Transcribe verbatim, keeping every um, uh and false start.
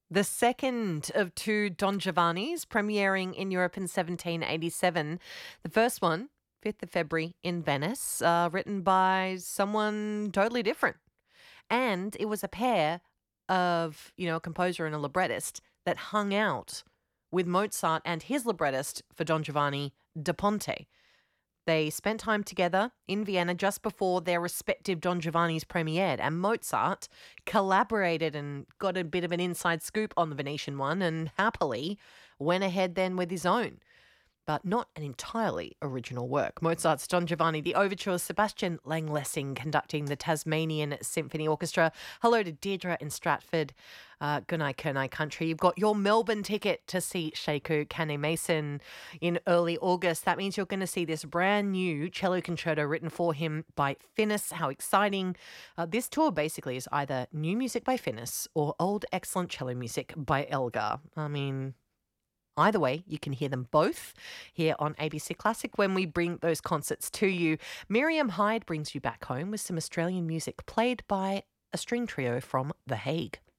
The second of two Don Giovannis premiering in Europe in seventeen eighty-seven. The first one, fifth of February in Venice, uh, written by someone totally different. And it was a pair of, you know, a composer and a librettist that hung out with Mozart and his librettist for Don Giovanni, Da Ponte. They spent time together in Vienna just before their respective Don Giovanni's premiered, and Mozart collaborated and got a bit of an inside scoop on the Venetian one and happily went ahead then with his own. But not an entirely original work. Mozart's Don Giovanni, the overture, Sebastian Langlessing conducting the Tasmanian Symphony Orchestra. Hello to Deirdre in Stratford. Uh, good night, Kurnai Country. You've got your Melbourne ticket to see Sheku Kanneh-Mason in early August. That means you're going to see this brand new cello concerto written for him by Finnis. How exciting. Uh, this tour basically is either new music by Finnis or old excellent cello music by Elgar. I mean... Either way, you can hear them both here on A B C Classic when we bring those concerts to you. Miriam Hyde brings you back home with some Australian music played by a string trio from The Hague.